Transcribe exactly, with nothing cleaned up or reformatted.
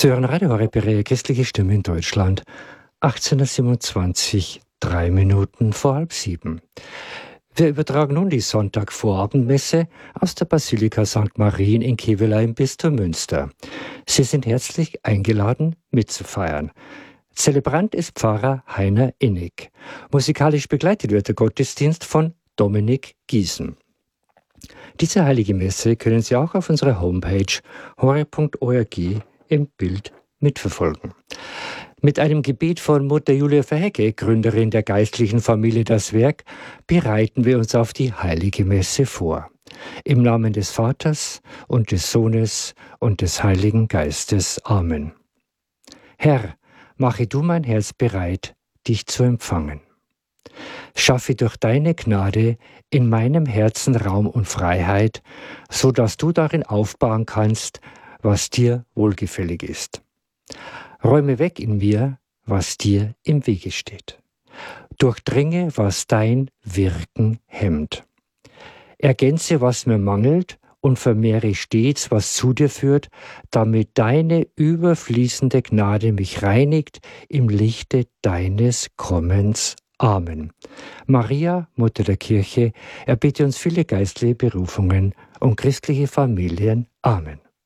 Sie hören Radio Horeb, Ihre christliche Stimme in Deutschland, achtzehnhundertsiebenundzwanzig, drei Minuten vor halb sieben. Wir übertragen nun die Sonntagvorabendmesse aus der Basilika Sankt Marien in Kevela im Bistum Münster. Sie sind herzlich eingeladen, mitzufeiern. Zelebrant ist Pfarrer Heiner Innig. Musikalisch begleitet wird der Gottesdienst von Dominik Giesen. Diese heilige Messe können Sie auch auf unserer Homepage horeb punkt org im Bild mitverfolgen. Mit einem Gebet von Mutter Julia Verhecke, Gründerin der geistlichen Familie Das Werk, bereiten wir uns auf die heilige Messe vor. Im Namen des Vaters und des Sohnes und des Heiligen Geistes. Amen. Herr, mache du mein Herz bereit, dich zu empfangen. Schaffe durch deine Gnade in meinem Herzen Raum und Freiheit, so dass du darin aufbauen kannst, was dir wohlgefällig ist. Räume weg in mir, was dir im Wege steht. Durchdringe, was dein Wirken hemmt. Ergänze, was mir mangelt, und vermehre stets, was zu dir führt, damit deine überfließende Gnade mich reinigt im Lichte deines Kommens. Amen. Maria, Mutter der Kirche, erbitte uns viele geistliche Berufungen und christliche Familien. Amen.